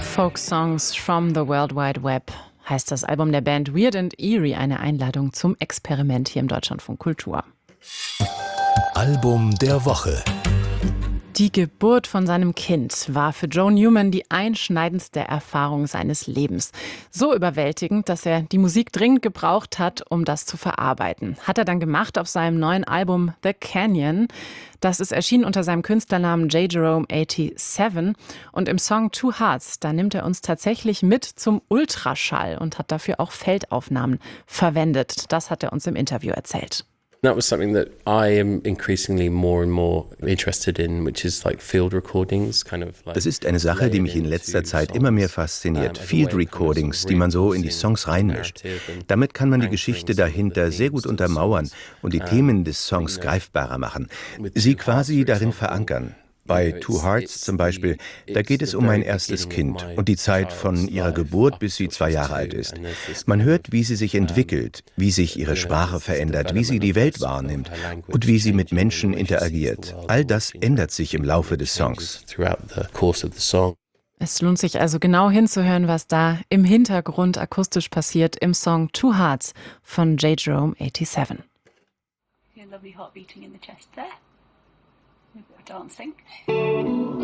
Folk Songs from the World Wide Web heißt das Album der Band Weird and Eerie, eine Einladung zum Experiment hier im Deutschlandfunk Kultur. Album der Woche. Die Geburt von seinem Kind war für Joe Newman die einschneidendste Erfahrung seines Lebens. So überwältigend, dass er die Musik dringend gebraucht hat, um das zu verarbeiten. Hat er dann gemacht auf seinem neuen Album The Canyon. Das ist erschienen unter seinem Künstlernamen J. Jerome 87. Und im Song Two Hearts, da nimmt er uns tatsächlich mit zum Ultraschall und hat dafür auch Feldaufnahmen verwendet. Das hat er uns im Interview erzählt. That was something that I am increasingly more and more interested in, which is like field recordings, kind of like. Das ist eine Sache, die mich in letzter Zeit immer mehr fasziniert. Field Recordings, die man so in die Songs reinmischt. Damit kann man die Geschichte dahinter sehr gut untermauern und die Themen des Songs greifbarer machen. Sie quasi darin verankern. Bei Two Hearts zum Beispiel, da geht es um mein erstes Kind und die Zeit von ihrer Geburt, bis sie 2 Jahre alt ist. Man hört, wie sie sich entwickelt, wie sich ihre Sprache verändert, wie sie die Welt wahrnimmt und wie sie mit Menschen interagiert. All das ändert sich im Laufe des Songs. Es lohnt sich also genau hinzuhören, was da im Hintergrund akustisch passiert im Song Two Hearts von J. Jerome 87. Lovely heart beating in the chest there. Dancing.